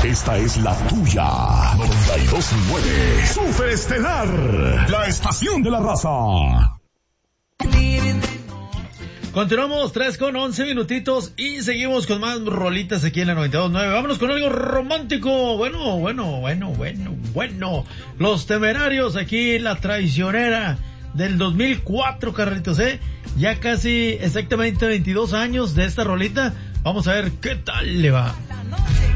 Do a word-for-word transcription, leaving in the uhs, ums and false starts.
Esta es la tuya. noventa y dos punto nueve. Super Estelar. La estación de la raza. Continuamos tres con once minutitos y seguimos con más rolitas aquí en la noventa y dos punto nueve. Vámonos con algo romántico. Bueno, bueno, bueno, bueno, bueno. Los Temerarios aquí, La Traicionera del dos mil cuatro, Carlitos, ¿eh? Ya casi exactamente veintidós años de esta rolita. Vamos a ver qué tal le va.